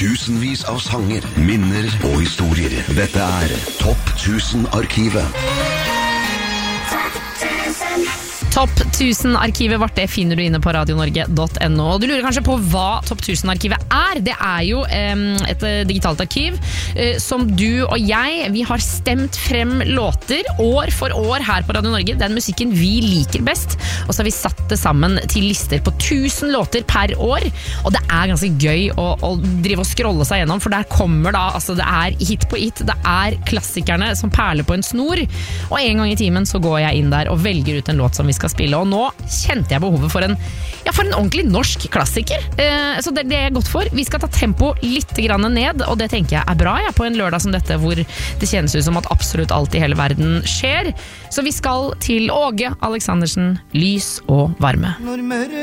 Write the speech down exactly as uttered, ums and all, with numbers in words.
Tusenvis av sanger, minner og historier. Dette er Topp tusen-arkivet. Topp tusen-arkivet vårt, det finner du inne på radio norge punktum no. Og du lurer kanskje på hva Topp tusen-arkivet er. Det er jo um, et uh, digitalt arkiv uh, som du og jeg, vi har stemt frem låter år for år her på Radio Norge. Den musikken vi liker best. Og så har vi satt det sammen til lister på tusen låter per år. Og det er ganske gøy å, å drive og scrolle seg gjennom, for der kommer da, altså det er hit på hit, det er klassikerne som perler på en snor. Og en gang i timen så går jeg inn der og velger ut en låt som vi skal spille, og nå kjente jeg behovet for en, ja, for en ordentlig norsk klassiker. Eh, så det, det er jeg godt for. Vi skal ta tempo litt grann ned, og det tenker jeg er bra, jeg, på en lørdag som dette, hvor det kjennes ut som at absolutt alt i hele verden skjer. Så vi skal til Åge Aleksandersen, Lys og varme. Når mørket